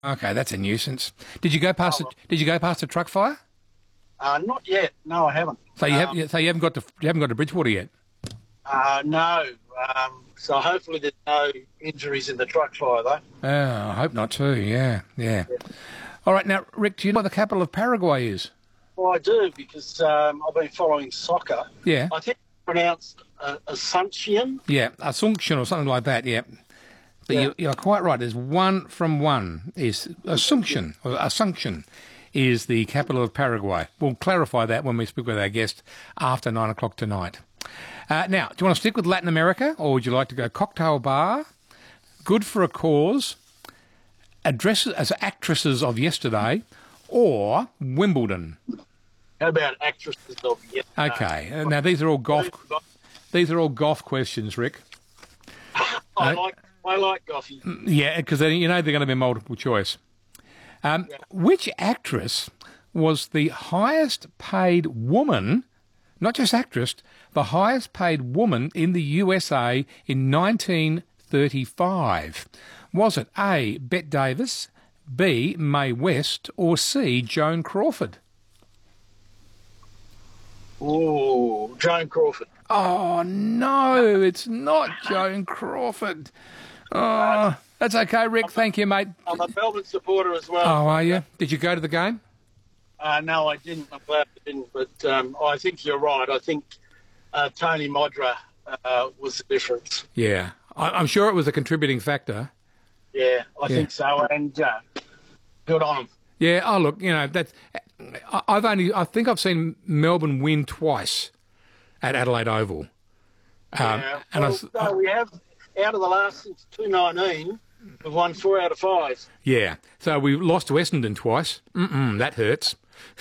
Okay, that's a nuisance. Did you go past? Did you go past a truck fire? Not yet. No, I haven't. So you haven't got to Bridgewater yet. No. So hopefully there's no injuries in the truck fire, though. Oh, I hope not too. Yeah. All right, now, Rick, do you know what the capital of Paraguay is? Well, I do because I've been following soccer. Yeah. I think it's pronounced Asuncion. Yeah, Asuncion or something like that. Yeah. But you're quite right. There's one from one. Is Asuncion or Asuncion is the capital of Paraguay. We'll clarify that when we speak with our guest after 9 o'clock tonight. Now, do you want to stick with Latin America, or would you like to go cocktail bar, good for a cause, addresses as actresses of yesterday, or Wimbledon? How about actresses of yesterday? Okay. Now these are all golf. These are all golf questions, Rick. I like golfing. Yeah, because they're going to be multiple choice. Which actress was the highest paid woman, not just actress, the highest paid woman in the USA in 1935? Was it A, Bette Davis, B, Mae West, or C, Joan Crawford? Oh, Joan Crawford. Oh, no, it's not Joan Crawford. Oh, that's okay, Rick. Thank you, mate. I'm a Melbourne supporter as well. Oh, are you? Did you go to the game? No, I didn't. I'm glad I didn't. But I think you're right. I think Tony Modra was the difference. Yeah. I'm sure it was a contributing factor. Yeah, I think so. And good on him. Yeah. Oh, look, that's. I think I've seen Melbourne win twice at Adelaide Oval. We have, out of the last, since 2019, we've won 4 out of 5. Yeah. So we lost to Essendon twice. That hurts.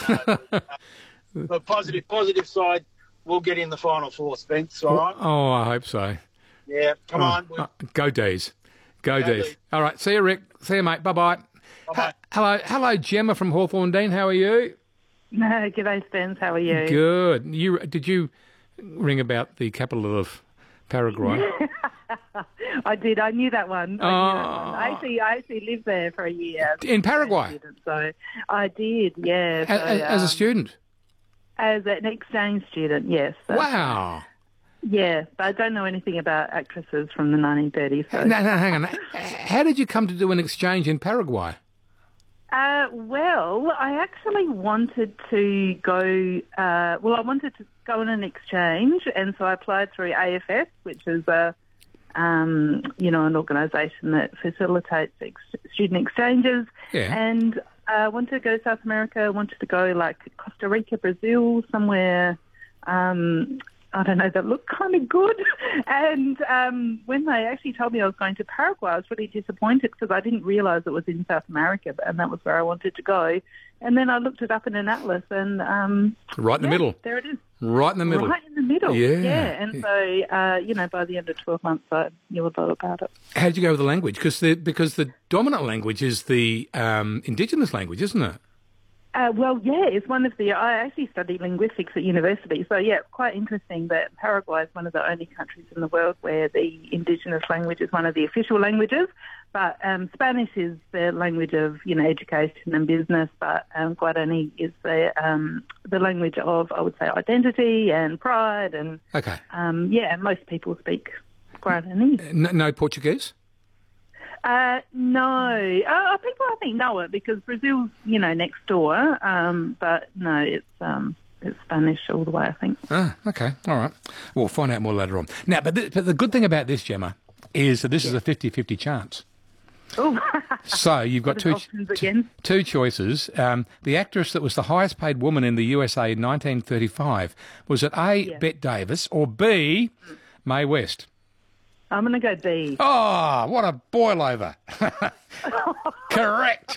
The positive side, we'll get in the final 4, Spence, all right? Oh, I hope so. Yeah, come on. Go D's. Go D's. All right. See you, Rick. See you, mate. Bye-bye. Bye-bye. Hello, Gemma from Hawthorne Dean. How are you? G'day, Spence. How are you? Good. Did you ring about the capital of Paraguay? I did. I knew that one. I actually lived there for a year. In Paraguay? So I did, yeah. As a student? As an exchange student, yes. Wow. Yeah, but I don't know anything about actresses from the 1930s. So. No, hang on. How did you come to do an exchange in Paraguay? Well, I actually wanted to go. I wanted to go on an exchange, and so I applied through AFS, which is an organisation that facilitates student exchanges. Yeah. And I wanted to go to South America. I wanted to go like Costa Rica, Brazil, somewhere. I don't know, that looked kind of good. And when they actually told me I was going to Paraguay, I was really disappointed because I didn't realise it was in South America, and that was where I wanted to go. And then I looked it up in an atlas, and right in the middle. There it is. Right in the middle. Right in the middle. Yeah. And so, by the end of 12 months, I knew a lot about it. How did you go with the language? Because the dominant language is the indigenous language, isn't it? It's one of the... I actually studied linguistics at university, so it's quite interesting that Paraguay is one of the only countries in the world where the indigenous language is one of the official languages, but Spanish is the language of, education and business, but Guarani is the language of, I would say, identity and pride, and... Okay. And most people speak Guarani. No Portuguese? No. People I think know it because Brazil's, next door. But no, it's Spanish all the way, I think. Ah, okay. All right. We'll find out more later on. Now, but the good thing about this, Gemma, is that this is a 50-50 chance. Oh. So you've got two choices. The actress that was the highest paid woman in the USA in 1935, was it A, Bette Davis, or B, Mae West? I'm going to go B. Oh, what a boil over. Correct.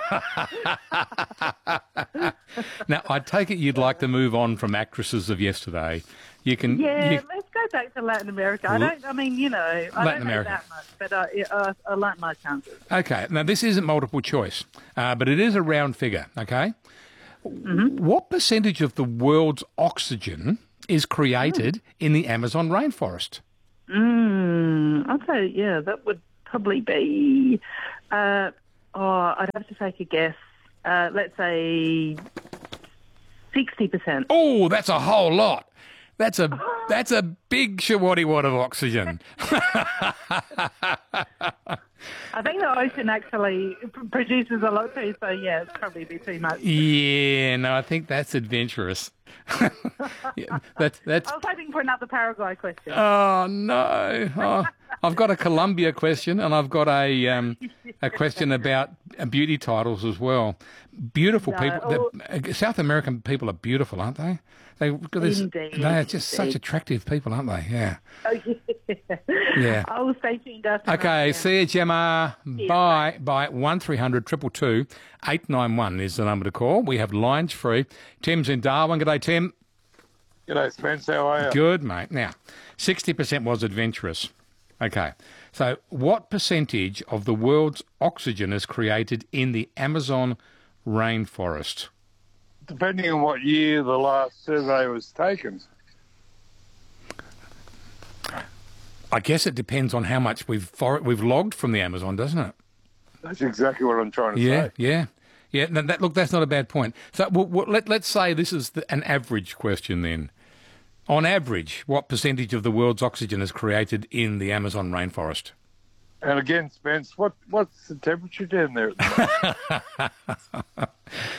Now, I take it you'd like to move on from actresses of yesterday. You can. Yeah, let's go back to Latin America. I don't know that much, but I like my chances. Okay, now this isn't multiple choice, but it is a round figure, okay? Mm-hmm. What percentage of the world's oxygen is created in the Amazon rainforest? I'd say, that would probably be Oh, I'd have to take a guess. Let's say 60%. Oh, that's a whole lot. That's a big shawatty wad of oxygen. I think the ocean actually produces a lot too, so yeah, it's probably a bit too much. Yeah, no, I think that's adventurous. Yeah, that's. I was hoping for another Paraguay question. Oh no! Oh, I've got a Colombia question, and I've got a question about beauty titles as well. Beautiful people. South American people are beautiful, aren't they? Indeed. They're just such attractive people, aren't they? Yeah. Oh, yeah. Yeah. I'll stay tuned after. Okay, see you, Gemma. Bye. Bye. 1300 222 891 is the number to call. We have lines free. Tim's in Darwin. G'day, Tim. G'day, Spence. How are you? Good, mate. Now, 60% was adventurous. Okay. So what percentage of the world's oxygen is created in the Amazon rainforest? Depending on what year the last survey was taken. I guess it depends on how much we've logged from the Amazon, doesn't it? That's exactly what I'm trying to say. Yeah. Look, that's not a bad point. So let's say this is an average question then. On average, what percentage of the world's oxygen is created in the Amazon rainforest? And again, Spence, what's the temperature down there at the moment?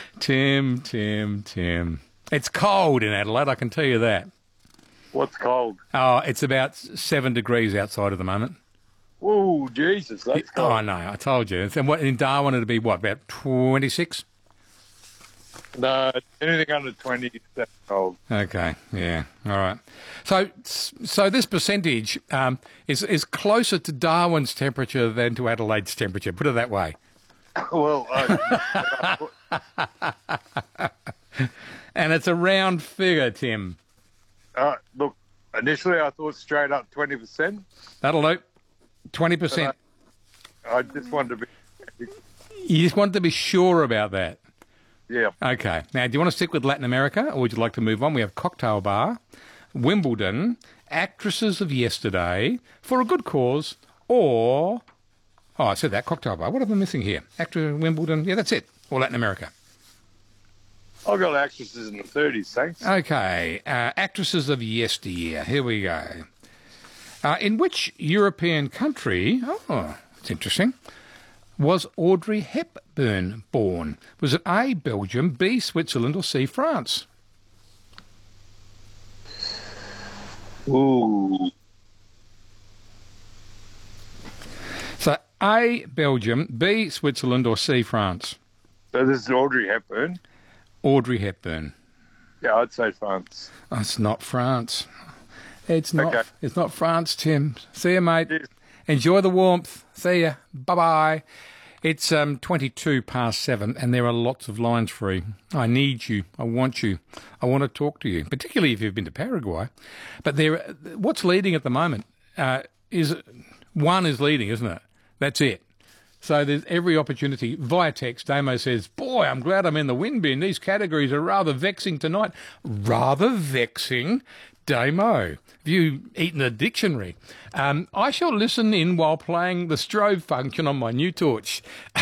Tim. It's cold in Adelaide, I can tell you that. What's cold? Oh, it's about 7 degrees outside at the moment. Oh, Jesus, that's cold. Oh, I know, I told you. And in Darwin, it'd be what, about 26? No, anything under 20 is that cold. Okay, yeah, all right. So this percentage is closer to Darwin's temperature than to Adelaide's temperature. Put it that way. Well, and it's a round figure, Tim. look, initially I thought straight up 20%. That'll do. 20%. I just wanted to be... You just wanted to be sure about that. Yeah. Okay. Now, do you want to stick with Latin America, or would you like to move on? We have Cocktail Bar, Wimbledon, Actresses of Yesterday, For a Good Cause, or... Oh, I said that, Cocktail Bar. What am I missing here? Actor, Wimbledon, yeah, that's it. Or Latin America. I've got actresses in the 30s, thanks. Okay. Actresses of Yesteryear. Here we go. In which European country... Oh, it's interesting. Was Audrey Hepburn born? Was it A, Belgium, B, Switzerland, or C, France? Ooh. So A, Belgium, B, Switzerland, or C, France? So this is Audrey Hepburn? Audrey Hepburn. Yeah, I'd say France. Oh, it's not France. It's not. Okay. It's not France, Tim. See you, mate. Yes. Enjoy the warmth. See ya. Bye-bye. It's 7:22, and there are lots of lines free. I need you. I want you. I want to talk to you, particularly if you've been to Paraguay. But what's leading at the moment is one is leading, isn't it? That's it. So there's every opportunity. Via text, Damo says, boy, I'm glad I'm in the wind bin. These categories are rather vexing tonight. Rather vexing? Damo, have you eaten a dictionary? I shall listen in while playing the strobe function on my new torch.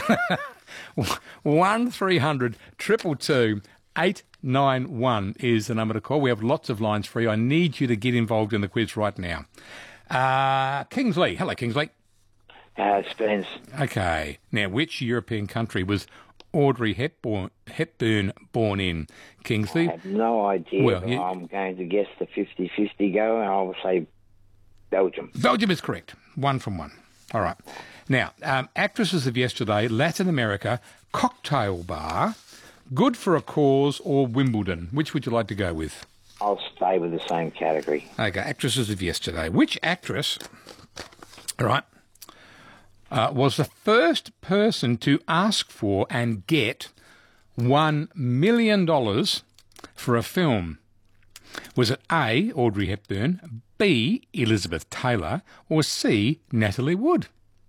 1300 222 891 is the number to call. We have lots of lines free. I need you to get involved in the quiz right now. Kingsley. Hello, Kingsley. Spence. Okay. Now, which European country was Audrey Hepburn born in? Kingsley? I have no idea. Well, but I'm going to guess the 50-50 go, and I'll say Belgium. Belgium is correct. 1 from 1. All right. Now, Actresses of Yesterday, Latin America, Cocktail Bar, Good for a Cause, or Wimbledon. Which would you like to go with? I'll stay with the same category. Okay, Actresses of Yesterday. Which actress, all right, was the first person to ask for and get $1 million for a film? Was it A, Audrey Hepburn, B, Elizabeth Taylor, or C, Natalie Wood?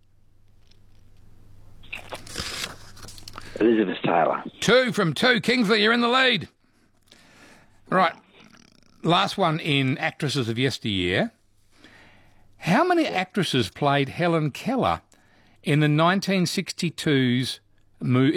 Elizabeth Taylor. 2 from 2. Kingsley, you're in the lead. Right. Last one in Actresses of Yesteryear. How many actresses played Helen Keller in the 1962's move